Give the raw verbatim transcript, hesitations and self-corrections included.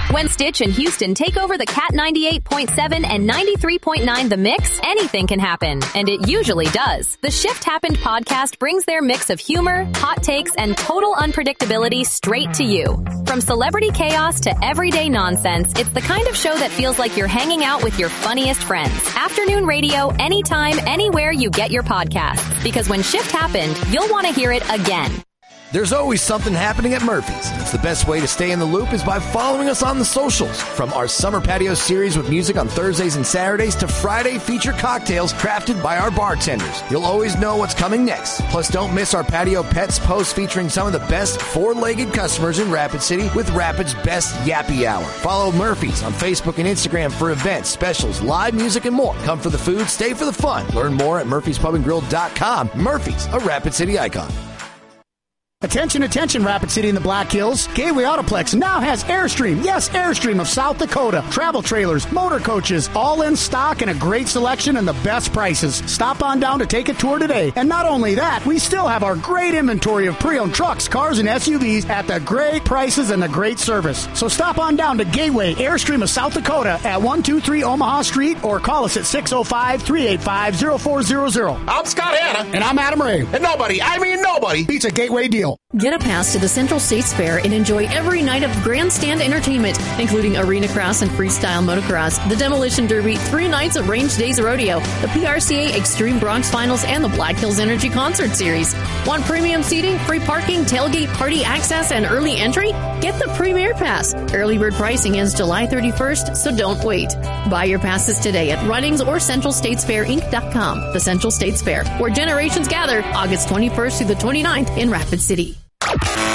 When Stitch and Houston take over the Cat ninety-eight point seven and ninety-three point nine The Mix, anything can happen, and it usually does. The Shift Happened podcast brings their mix of humor, hot takes, and total unpredictability straight to you. From celebrity chaos to everyday nonsense, it's the kind of show that feels like you're hanging out with your funniest friends. Afternoon radio, anytime, anywhere you get your podcasts. Because when Shift Happened, you'll want to hear it again. There's always something happening at Murphy's. It's the best way to stay in the loop is by following us on the socials. From our summer patio series with music on Thursdays and Saturdays to Friday feature cocktails crafted by our bartenders. You'll always know what's coming next. Plus, don't miss our Patio Pets post featuring some of the best four-legged customers in Rapid City with Rapid's best Yappy Hour. Follow Murphy's on Facebook and Instagram for events, specials, live music, and more. Come for the food, stay for the fun. Learn more at murphys pub and grill dot com. Murphy's, a Rapid City icon. Attention, attention, Rapid City in the Black Hills. Gateway Autoplex now has Airstream. Yes, Airstream of South Dakota. Travel trailers, motor coaches, all in stock and a great selection and the best prices. Stop on down to take a tour today. And not only that, we still have our great inventory of pre-owned trucks, cars, and S U Vs at the great prices and the great service. So stop on down to Gateway Airstream of South Dakota at one two three Omaha Street or call us at six oh five, three eight five, oh four hundred. I'm Scott Hanna. And I'm Adam Ray. And nobody, I mean nobody, beats a Gateway deal. Get a pass to the Central States Fair and enjoy every night of grandstand entertainment, including arena cross and freestyle motocross, the Demolition Derby, three nights of Range Days Rodeo, the P R C A Extreme Bronx Finals, and the Black Hills Energy Concert Series. Want premium seating, free parking, tailgate, party access, and early entry? Get the Premier Pass. Early bird pricing ends July thirty-first, so don't wait. Buy your passes today at Runnings or Central States Fair Inc dot com. The Central States Fair, where generations gather, August twenty-first through the twenty-ninth in Rapid City.